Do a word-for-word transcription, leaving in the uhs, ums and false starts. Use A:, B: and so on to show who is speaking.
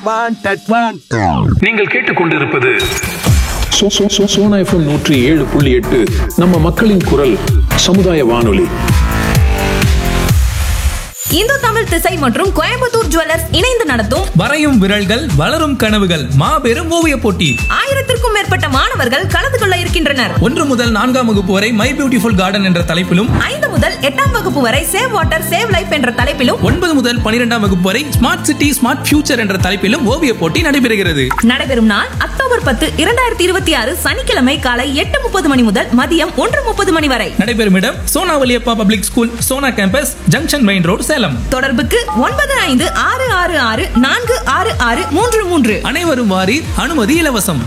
A: நீங்கள் கேட்டுக்கொண்டிருப்பது
B: so- so- so- Sona FM நூற்றி ஏழு புள்ளி எட்டு நம்ம மக்களின் குரல் சமுதாய வானொலி.
C: இந்து தமிழ் திசை மற்றும் கோயம்புத்தூர் ஜுவல்லர்ஸ் இணைந்து நடத்தும்
D: வரையும் விரல்கள் வளரும் கனவுகள் மாபெரும் ஓவிய போட்டி.
C: ஆயிரத்திற்கும் மேற்பட்ட மாணவர்கள் கலந்து கொள்ள இருக்கின்றனர்.
D: ஒன்று முதல் நான்காம் வகுப்பு வரை மை பியூட்டிஃபுல் கார்டன் என்ற தலைப்பிலும்,
C: ஐந்து முதல் எட்டாம் வகுப்பு வரை சேவ் வாட்டர் சேவ் லைஃப் என்ற தலைப்பிலும்,
D: ஒன்பது முதல் பனிரெண்டாம் வகுப்பு வரை ஸ்மார்ட் சிட்டி ஸ்மார்ட் ஃபியூச்சர் என்ற தலைப்பிலும் ஓவிய போட்டி நடைபெறுகிறது.
C: நடைபெறும் நாள் அக்டோபர் பத்து இரண்டாயிரத்தி இருபத்தி ஆறு சனிக்கிழமை காலை எட்டு முப்பது மணி முதல் மதியம் ஒன்று முப்பது மணி வரை.
D: நடைபெறும் இடம் Sona Valliappa public school, Sona campus, junction main road, Salem.
C: தொடர்புக்கு ஒன்பது ஐந்து ஆறு ஆறு ஆறு நான்கு ஆறு ஆறு மூன்று மூன்று.
D: அனைவரும் வாரீர், அனுமதி இலவசம்.